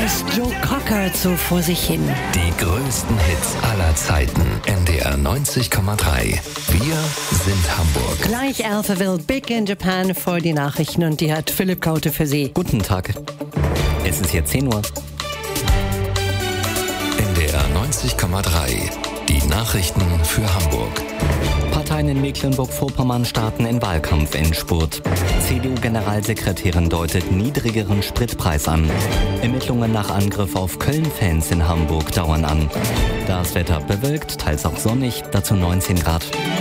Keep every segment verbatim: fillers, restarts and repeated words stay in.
bläst Joe Cocker so vor sich hin. Die größten Hits aller Zeiten. N D R neunzig Komma drei. Wir sind Hamburg. Gleich Alphaville Big in Japan vor die Nachrichten und die hat Philipp Kaute für Sie. Guten Tag. Es ist jetzt zehn Uhr. N D R neunzig Komma drei. Die Nachrichten für Hamburg. Parteien in Mecklenburg-Vorpommern starten in Wahlkampfendspurt. C D U-Generalsekretärin deutet niedrigeren Spritpreis an. Ermittlungen nach Angriff auf Köln-Fans in Hamburg dauern an. Das Wetter bewölkt, teils auch sonnig, dazu neunzehn Grad.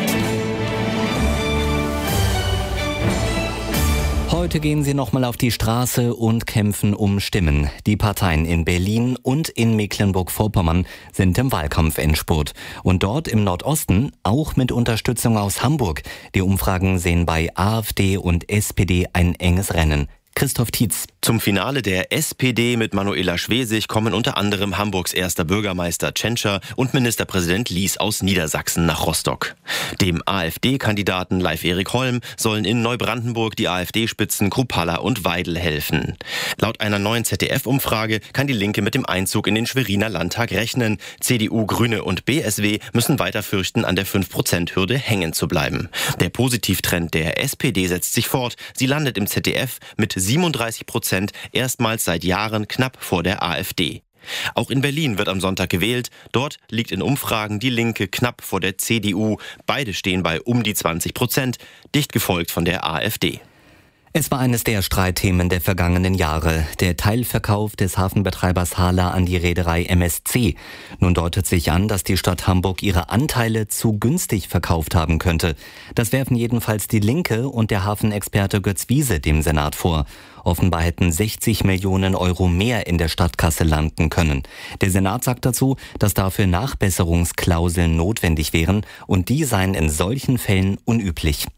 Heute gehen sie nochmal auf die Straße und kämpfen um Stimmen. Die Parteien in Berlin und in Mecklenburg-Vorpommern sind im Wahlkampfendspurt. Und dort im Nordosten auch mit Unterstützung aus Hamburg. Die Umfragen sehen bei AfD und S P D ein enges Rennen. Christoph Tietz. Zum Finale der S P D mit Manuela Schwesig kommen unter anderem Hamburgs erster Bürgermeister Tschentscher und Ministerpräsident Lies aus Niedersachsen nach Rostock. Dem AfD-Kandidaten Leif-Erik Holm sollen in Neubrandenburg die AfD-Spitzen Kruppalla und Weidel helfen. Laut einer neuen Z D F-Umfrage kann die Linke mit dem Einzug in den Schweriner Landtag rechnen. C D U, Grüne und B S W müssen weiter fürchten, an der fünf Prozent Hürde hängen zu bleiben. Der Positivtrend der S P D setzt sich fort. Sie landet im Z D F mit siebenunddreißig Prozent erstmals seit Jahren knapp vor der AfD. Auch in Berlin wird am Sonntag gewählt. Dort liegt in Umfragen die Linke knapp vor der C D U. Beide stehen bei um die zwanzig Prozent, dicht gefolgt von der AfD. Es war eines der Streitthemen der vergangenen Jahre, der Teilverkauf des Hafenbetreibers Hala an die Reederei M S C. Nun deutet sich an, dass die Stadt Hamburg ihre Anteile zu günstig verkauft haben könnte. Das werfen jedenfalls die Linke und der Hafenexperte Götz Wiese dem Senat vor. Offenbar hätten sechzig Millionen Euro mehr in der Stadtkasse landen können. Der Senat sagt dazu, dass dafür Nachbesserungsklauseln notwendig wären und die seien in solchen Fällen unüblich.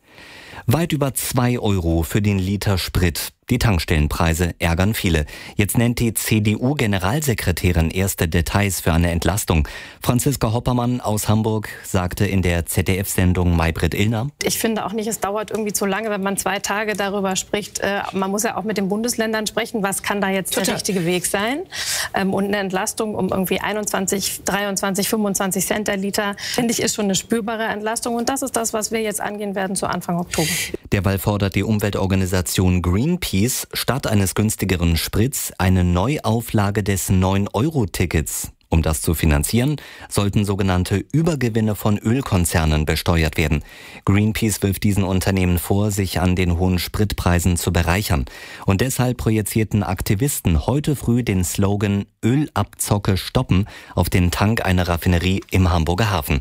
Weit über zwei Euro für den Liter Sprit. Die Tankstellenpreise ärgern viele. Jetzt nennt die C D U-Generalsekretärin erste Details für eine Entlastung. Franziska Hoppermann aus Hamburg sagte in der Z D F-Sendung Maybrit Illner: Ich finde auch nicht, es dauert irgendwie zu lange, wenn man zwei Tage darüber spricht. Man muss ja auch mit den Bundesländern sprechen, was kann da jetzt Total. der richtige Weg sein. Und eine Entlastung um irgendwie einundzwanzig, dreiundzwanzig, fünfundzwanzig Cent der Liter, finde ich, ist schon eine spürbare Entlastung. Und das ist das, was wir jetzt angehen werden zu Anfang Oktober. Derweil fordert die Umweltorganisation Greenpeace statt eines günstigeren Sprits eine Neuauflage des neun Euro Tickets. Um das zu finanzieren, sollten sogenannte Übergewinne von Ölkonzernen besteuert werden. Greenpeace wirft diesen Unternehmen vor, sich an den hohen Spritpreisen zu bereichern. Und deshalb projizierten Aktivisten heute früh den Slogan Ölabzocke stoppen auf den Tank einer Raffinerie im Hamburger Hafen.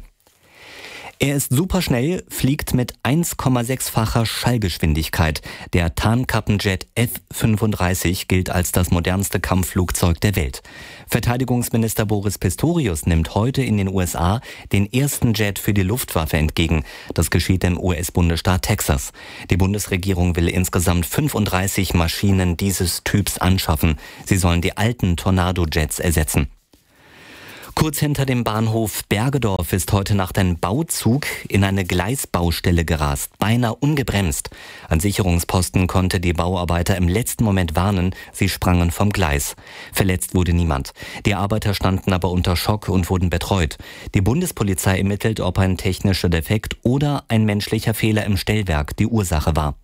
Er ist superschnell, fliegt mit eins Komma sechs-facher Schallgeschwindigkeit. Der Tarnkappenjet F fünfunddreißig gilt als das modernste Kampfflugzeug der Welt. Verteidigungsminister Boris Pistorius nimmt heute in den U S A den ersten Jet für die Luftwaffe entgegen. Das geschieht im U S-Bundesstaat Texas. Die Bundesregierung will insgesamt fünfunddreißig Maschinen dieses Typs anschaffen. Sie sollen die alten Tornado-Jets ersetzen. Kurz hinter dem Bahnhof Bergedorf ist heute Nacht ein Bauzug in eine Gleisbaustelle gerast, beinahe ungebremst. Ein Sicherungsposten konnte die Bauarbeiter im letzten Moment warnen, sie sprangen vom Gleis. Verletzt wurde niemand. Die Arbeiter standen aber unter Schock und wurden betreut. Die Bundespolizei ermittelt, ob ein technischer Defekt oder ein menschlicher Fehler im Stellwerk die Ursache war.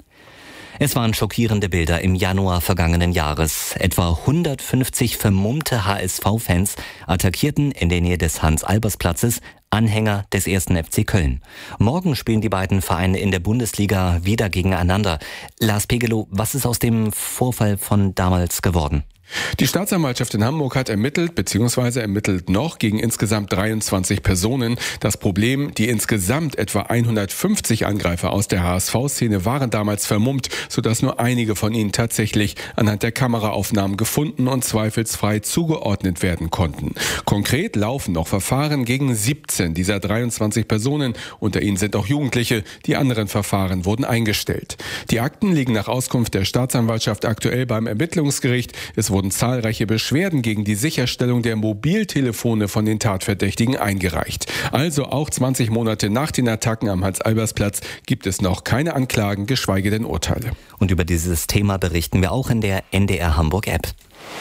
Es waren schockierende Bilder im Januar vergangenen Jahres. Etwa hundertfünfzig vermummte H S V-Fans attackierten in der Nähe des Hans-Albers-Platzes Anhänger des ersten F C Köln. Morgen spielen die beiden Vereine in der Bundesliga wieder gegeneinander. Lars Pegelow, was ist aus dem Vorfall von damals geworden? Die Staatsanwaltschaft in Hamburg hat ermittelt bzw. ermittelt noch gegen insgesamt dreiundzwanzig Personen. Das Problem, die insgesamt etwa hundertfünfzig Angreifer aus der H S V-Szene waren damals vermummt, sodass nur einige von ihnen tatsächlich anhand der Kameraaufnahmen gefunden und zweifelsfrei zugeordnet werden konnten. Konkret laufen noch Verfahren gegen siebzehn dieser dreiundzwanzig Personen. Unter ihnen sind auch Jugendliche. Die anderen Verfahren wurden eingestellt. Die Akten liegen nach Auskunft der Staatsanwaltschaft aktuell beim Ermittlungsgericht. Es wurden zahlreiche Beschwerden gegen die Sicherstellung der Mobiltelefone von den Tatverdächtigen eingereicht. Also auch zwanzig Monate nach den Attacken am Hans-Albers-Platz gibt es noch keine Anklagen, geschweige denn Urteile. Und über dieses Thema berichten wir auch in der N D R Hamburg App.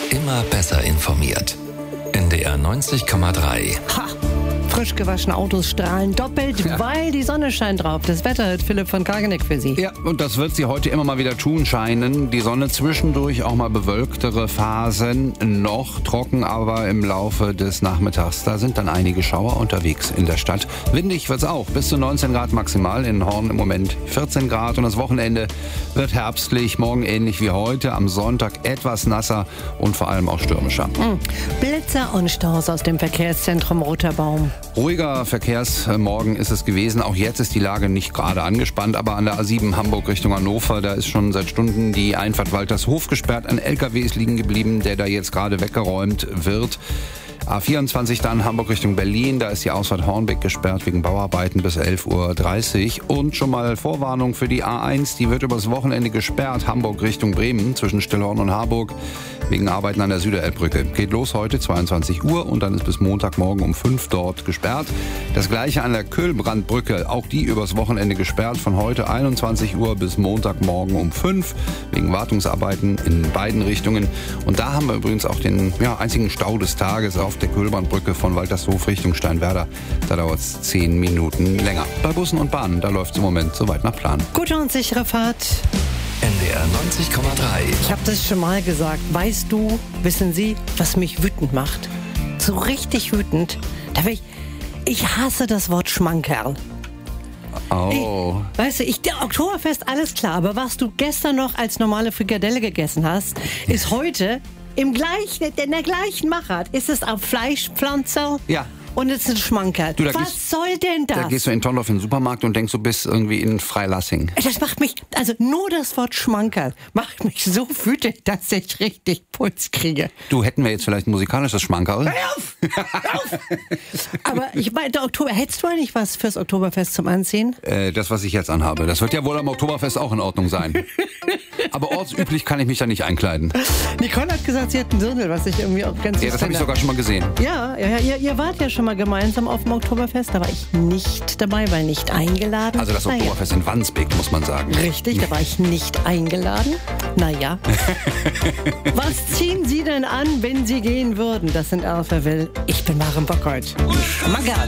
immer besser informiert. N D R neunzig Komma drei. Ha! Frisch gewaschene Autos strahlen doppelt, ja. weil die Sonne scheint drauf. Das Wetter hat Philipp von Kargeneck für Sie. Ja, und das wird sie heute immer mal wieder tun scheinen. Die Sonne zwischendurch auch mal bewölktere Phasen, noch trocken, aber im Laufe des Nachmittags. Da sind dann einige Schauer unterwegs in der Stadt. Windig wird's auch, bis zu neunzehn Grad maximal. In Horn im Moment vierzehn Grad. Und das Wochenende wird herbstlich, morgen ähnlich wie heute. Am Sonntag etwas nasser und vor allem auch stürmischer. Mhm. Blitzer und Staus aus dem Verkehrszentrum Roterbaum. Ruhiger Verkehrsmorgen ist es gewesen. Auch jetzt ist die Lage nicht gerade angespannt, aber an der A sieben Hamburg Richtung Hannover, da ist schon seit Stunden die Einfahrt Waltershof gesperrt. Ein L K W ist liegen geblieben, der da jetzt gerade weggeräumt wird. A vierundzwanzig dann Hamburg Richtung Berlin, da ist die Ausfahrt Hornbeck gesperrt wegen Bauarbeiten bis elf Uhr dreißig. Und schon mal Vorwarnung für die A eins, die wird übers Wochenende gesperrt, Hamburg Richtung Bremen zwischen Stillhorn und Harburg wegen Arbeiten an der Süderelbbrücke. Geht los heute zweiundzwanzig Uhr und dann ist bis Montagmorgen um fünf dort gesperrt. Das gleiche an der Köhlbrandbrücke, auch die übers Wochenende gesperrt, von heute einundzwanzig Uhr bis Montagmorgen um fünf wegen Wartungsarbeiten in beiden Richtungen. Und da haben wir übrigens auch den ja, einzigen Stau des Tages auf der Köhlbrandbrücke von Waltershof Richtung Steinwerder. Da dauert es zehn Minuten länger. Bei Bussen und Bahnen, da läuft es im Moment soweit nach Plan. Gute und sichere Fahrt. N D R neunzig Komma drei. Ich habe das schon mal gesagt. Weißt du, wissen Sie, was mich wütend macht? So richtig wütend. Da will ich, ich hasse das Wort Schmankerl. Oh. Ich, weißt du, ich, der Oktoberfest, alles klar. Aber was du gestern noch als normale Frikadelle gegessen hast, ist heute im gleichen, in der gleichen Machart. Ist es auf Fleischpflanze? Ja. Und es ist ein Schmankerl. Du, Was gehst, soll denn das? Da gehst du in Tondorf in den Supermarkt und denkst, du bist irgendwie in Freilassing. Das macht mich, also nur das Wort Schmankerl macht mich so wütend, dass ich richtig Puls kriege. Du, hätten wir jetzt vielleicht ein musikalisches Schmankerl? Hör auf! Hör auf! Aber ich meine, der Oktober, hättest du eigentlich was fürs Oktoberfest zum Anziehen? Äh, das, was ich jetzt anhabe. Das wird ja wohl am Oktoberfest auch in Ordnung sein. Aber ortsüblich kann ich mich da nicht einkleiden. Nicole hat gesagt, sie hat ein Dirndl, was ich irgendwie auch ganz Ja, das habe ich sogar schon mal gesehen. Ja, ja, ihr, ihr wart ja schon mal gemeinsam auf dem Oktoberfest. Da war ich nicht dabei, weil nicht eingeladen. Also das Oktoberfest in Wandsbek, muss man sagen. Richtig, da war ich nicht eingeladen. Naja. Was ziehen Sie denn an, wenn Sie gehen würden? Das sind Alphaville. Ich bin Maren Bockert. Schmankerl.